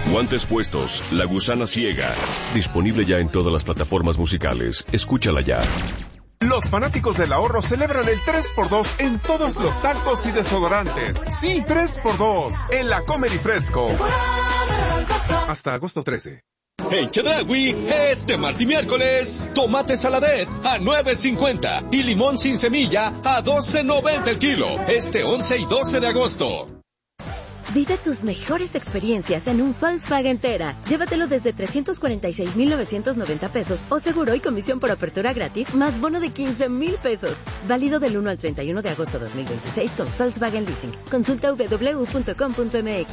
Guantes puestos, La Gusana Ciega. Disponible ya en todas las plataformas musicales. Escúchala ya. Los fanáticos del ahorro celebran el 3x2 en todos los talcos y desodorantes. Sí, 3x2 en la Comer y Fresco. Hasta agosto 13. En Chedraui, este martes y miércoles, tomate saladet a $9.50 y limón sin semilla a $12.90 el kilo. Este 11 y 12 de agosto. Vive tus mejores experiencias en un Volkswagen Tera. Llévatelo desde 346,990 pesos o seguro y comisión por apertura gratis más bono de 15,000 pesos. Válido del 1 al 31 de agosto 2026 con Volkswagen Leasing. Consulta www.com.mx.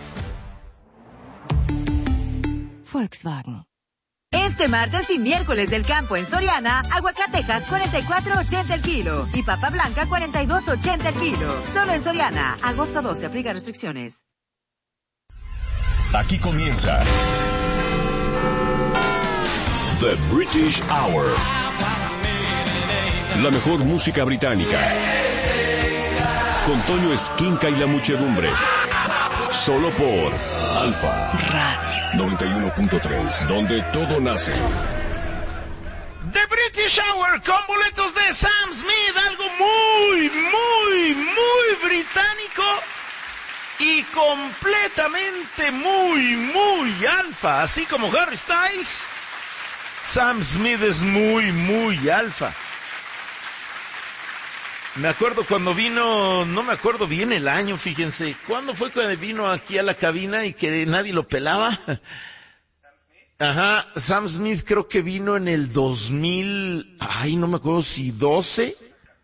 Volkswagen. Este martes y miércoles del campo en Soriana, aguacatejas 44.80 el kilo y papa blanca 42.80 el kilo. Solo en Soriana, agosto 12, aplica restricciones. Aquí comienza The British Hour. La mejor música británica. Con Toño Esquinca y la muchedumbre. Solo por Alfa Radio 91.3, donde todo nace. The British Hour con boletos de Sam Smith, algo muy británico y completamente muy alfa, así como Harry Styles. Sam Smith es muy alfa. Me acuerdo cuando vino, no me acuerdo bien el año, fíjense. ¿Cuándo fue cuando vino aquí a la cabina y que nadie lo pelaba? Ajá, Sam Smith creo que vino en el 2000, no me acuerdo si 12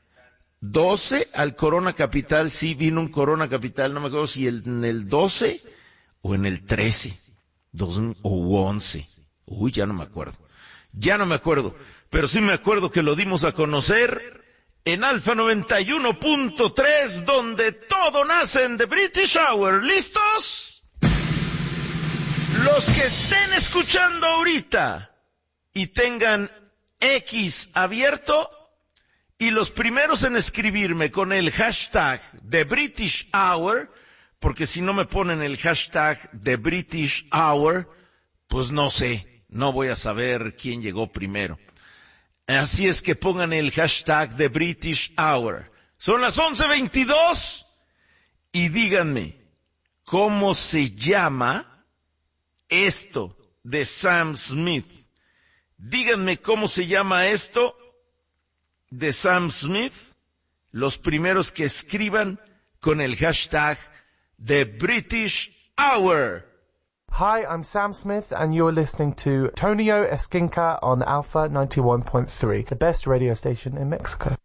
al Corona Capital, sí vino un Corona Capital, no me acuerdo si en el 12 o en el 13, o 11. Ya no me acuerdo, pero sí me acuerdo que lo dimos a conocer en Alfa 91.3, donde todo nace en The British Hour. ¿Listos? Los que estén escuchando ahorita y tengan X abierto, y los primeros en escribirme con el hashtag The British Hour, porque si no me ponen el hashtag The British Hour, pues no sé, no voy a saber quién llegó primero. Así es que pongan el hashtag The British Hour. Son las 11:22 y díganme cómo se llama esto de Sam Smith. Díganme cómo se llama esto de Sam Smith. Los primeros que escriban con el hashtag The British Hour. Hi, I'm Sam Smith, and you're listening to Tonio Esquinca on Alpha 91.3, the best radio station in Mexico.